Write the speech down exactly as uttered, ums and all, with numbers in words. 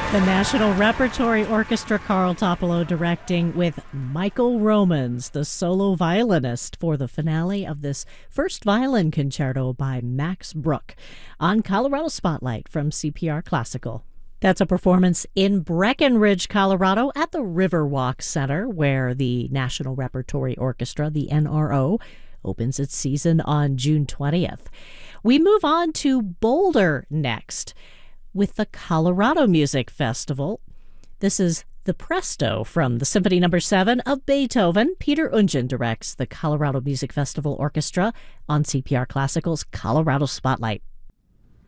The National Repertory Orchestra, Carl Topolo directing, with Michael Romans, the solo violinist, for the finale of this first violin concerto by Max Bruch on Colorado Spotlight from C P R Classical. That's a performance in Breckenridge, Colorado at the Riverwalk Center, where the National Repertory Orchestra, the N R O, opens its season on June twentieth. We move on to Boulder next with the Colorado Music Festival. This is the Presto from the Symphony Number seven of Beethoven. Peter Ungen directs the Colorado Music Festival Orchestra on C P R Classical's Colorado Spotlight.